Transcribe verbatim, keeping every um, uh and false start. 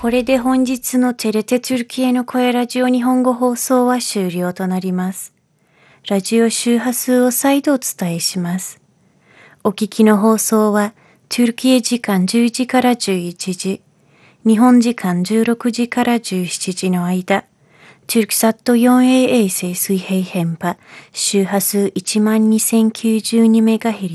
これで本日のテレテトゥルキエの声ラジオ日本語放送は終了となります。ラジオ周波数を再度お伝えします。お聞きの放送はトゥルキエ時間じゅうじからじゅういちじ、日本時間じゅうろくじからじゅうしちじの間、トゥルクサット フォーエー 衛星水平変波周波数 いちまんにせんきゅうじゅうにメガヘルツ